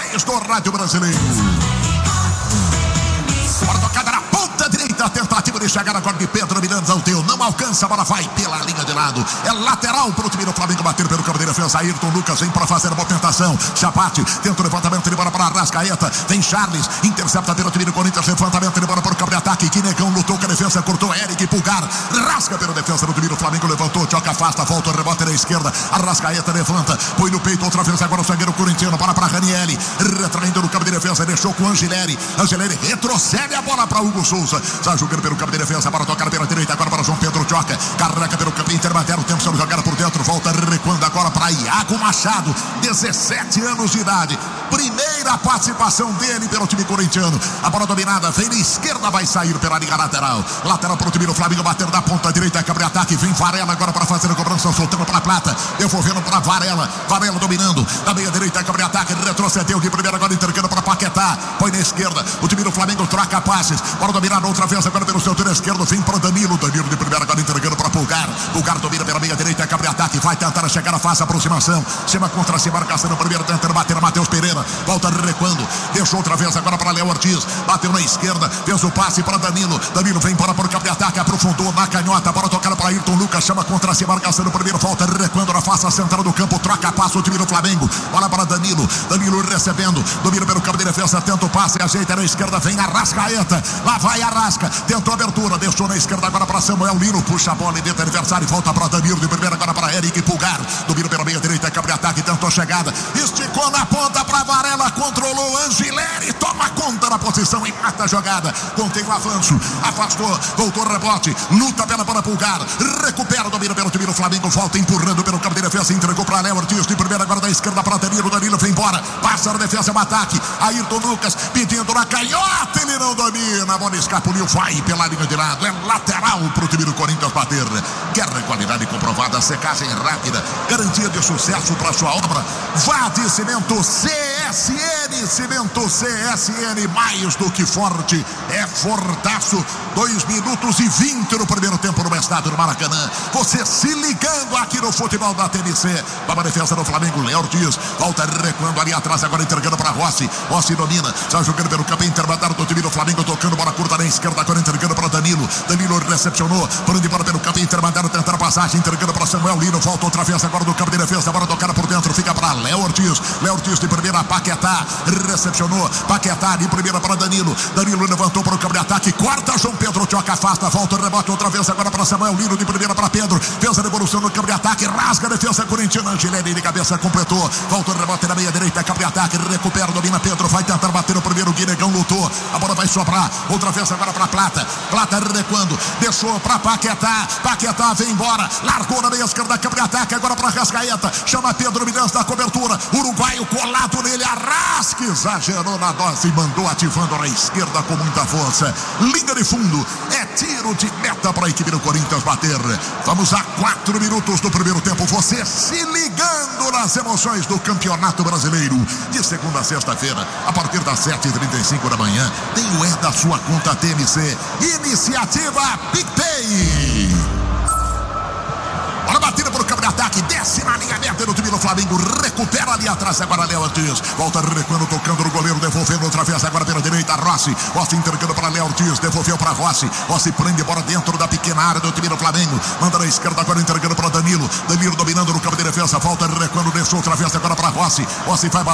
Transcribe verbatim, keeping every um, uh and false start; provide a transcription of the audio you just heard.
mais do rádio brasileiro. Bora tocada na ponta direita, a tentativa de chegar agora de Pedro Miranda ao teu, não alcança, a bola vai pela linha de lado, é lateral para o time do Flamengo bater pelo campo de defesa. Ayrton Lucas vem para fazer a boa tentação, Chapati tenta o levantamento de bola para Arrascaeta, vem Charles, intercepta pelo time do Corinthians, levantamento de bola para o campo de ataque, Quinegão lutou com a defesa, cortou Eric Pulgar, rasga pela defesa do time do Flamengo, levantou, choca, afasta, volta o rebote na esquerda, Arrascaeta levanta, põe no peito outra vez agora o zagueiro corintiano, bola para Ranieri, retraindo no campo de defesa, deixou com Angileri, Angileri retrocede a bola para Hugo Souza, já jogando pelo campo de defesa, para tocar pela direita, agora para João Pedro Choca, carrega pelo campo intermediário, tempo sendo jogada por dentro, volta recuando agora para Iago Machado, dezessete anos de idade, primeira participação dele pelo time corintiano, a bola dominada, vem na esquerda, vai sair pela linha lateral, lateral para o time do Flamengo, batendo na ponta direita, cabre ataque, vem Varela agora para fazer a cobrança, soltando para a Plata, devolvendo para Varela, Varela dominando, da meia direita, cabre ataque, retrocedeu de primeira, agora entregando para Paquetá, põe na esquerda, o time do Flamengo troca passes, bola dominada outra vez agora pelo seu tiro esquerdo, vem para Danilo, Danilo de primeira, agora entregando para Pulgar, Pulgar domina pela meia direita, cabre ataque, vai tentar chegar a fase, aproximação, cima contra cima, marcação no primeiro, tentando bater a Matheus Pereira, volta recuando, deixou outra vez agora para Léo Ortiz, bateu na esquerda, fez o passe para Danilo, Danilo vem para, para o campo de ataque, aprofundou na canhota, para tocar para Ayrton Lucas, chama contra cima, marcação no primeiro, volta recuando na face central do campo, troca passo o time do Flamengo, bola para Danilo, Danilo recebendo, domina pelo campo de defesa, tenta o passe, ajeita na esquerda, vem Arrascaeta, lá vai Arrasca, tentou a abertura, deixou na esquerda agora para Samuel Lino, puxa a bola e dentro adversário, volta para Danilo, de primeira agora para Eric Pulgar, domina pela meia direita, cabre ataque, tentou a chegada, esticou na ponta para Varela, controlou Angileri, toma conta da posição e mata a jogada, contém o avanço, afastou, voltou o rebote, luta pela para Pulgar, recupera, domina pelo time do Flamengo, volta empurrando pelo campo de defesa, entregou para Léo Ortiz, de primeira agora da esquerda para Danilo, Danilo vem embora, passa na defesa, é um ataque, Ayrton Lucas pedindo na canhota, ele não domina, a bola escapuliu, vai pela linha de lado, é lateral para o time do Corinthians bater, quer qualidade comprovada, secagem rápida, garantia de sucesso para sua obra, vá de Cimento C S N, Cimento C S N, mais do que forte, é fortaço, dois minutos e vinte no primeiro tempo no estádio do Maracanã, você se ligando aqui no futebol da T M C, para a defesa do Flamengo, Léo Ortiz, volta recuando ali atrás, agora entregando para Rossi, Rossi domina, já jogando pelo campo intermediário do time do Flamengo, tocando bola curta na esquerda, agora entregando para Danilo, Danilo recepcionou, prende bola pelo campo intermediário, tentando a passagem, entregando para Samuel Lino, volta outra vez agora do campo de defesa, agora tocada por dentro, fica para Léo Ortiz, Léo Ortiz de primeira, Paquetá, recepcionou, Paquetá de primeira para Danilo, Danilo levantou para o campo de ataque, corta João Pedro, choca, afasta, volta o rebote outra vez agora para Samuel Lino, de primeira para Pedro, fez a devolução no campo de ataque, rasga a defesa corintiana, Angileri de cabeça completou, volta o rebote na meia direita, campo de ataque, recupera, domina Pedro, vai tentar bater o primeiro, Guinegão lutou, a bola vai sobrar, outra vez agora para Plata, Plata recuando, deixou para Paquetá, Paquetá vem embora, largou na meia esquerda, campo de ataque, agora para Arrascaeta, chama Pedro Miranda da cobertura, uruguaio colado nele, Arrasca, exagerou na dose e mandou ativando na esquerda com muita força, linha de fundo, é tiro de meta para a equipe do Corinthians bater, vamos a quatro minutos do primeiro tempo, você se ligando nas emoções do Campeonato Brasileiro, de segunda a sexta-feira, a partir das sete e trinta e cinco da manhã, tem o E da sua conta T M C, iniciativa PicPay. Olha a batida para o campo de ataque, desce na linha aberta do time do Flamengo, recupera ali atrás agora Léo Ortiz, volta recuando, tocando no goleiro, devolvendo outra vez agora pela direita, Rossi, Rossi entregando para Léo Ortiz, devolveu para Rossi, Rossi prende bola dentro da pequena área do time do Flamengo, manda na esquerda agora entregando para Danilo, Danilo dominando no campo de defesa, volta recuando, deixou outra vez agora para Rossi, Rossi vai